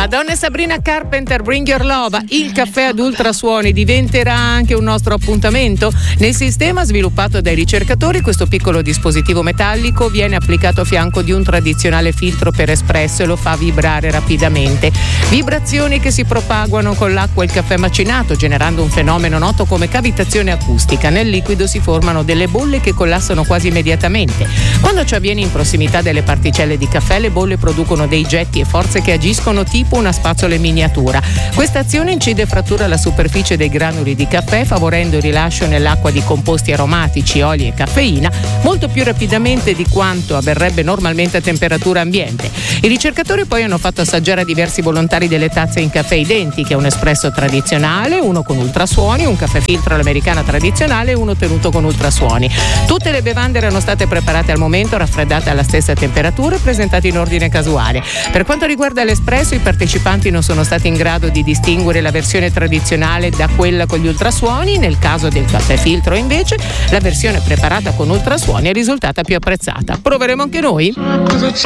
Madonna Sabrina Carpenter, Bring Your Love. Il caffè ad ultrasuoni diventerà anche un nostro appuntamento. Nel sistema sviluppato dai ricercatori, questo piccolo dispositivo metallico viene applicato a fianco di un tradizionale filtro per espresso e lo fa vibrare rapidamente. Vibrazioni che si propagano con l'acqua e il caffè macinato, generando un fenomeno noto come cavitazione acustica. Nel liquido si formano delle bolle che collassano quasi immediatamente. Quando ciò avviene in prossimità delle particelle di caffè, le bolle producono dei getti e forze che agiscono tipo una spazzola in miniatura. Questa azione incide e frattura la superficie dei granuli di caffè, favorendo il rilascio nell'acqua di composti aromatici, oli e caffeina molto più rapidamente di quanto avverrebbe normalmente a temperatura ambiente. I ricercatori poi hanno fatto assaggiare a diversi volontari delle tazze in caffè identiche, un espresso tradizionale, uno con ultrasuoni, un caffè filtro all'americana tradizionale e uno ottenuto con ultrasuoni. Tutte le bevande erano state preparate al momento, raffreddate alla stessa temperatura e presentate in ordine casuale. Per quanto riguarda l'espresso, i partecipanti non sono stati in grado di distinguere la versione tradizionale da quella con gli ultrasuoni. Nel caso del caffè filtro, invece, la versione preparata con ultrasuoni è risultata più apprezzata. Proveremo anche noi?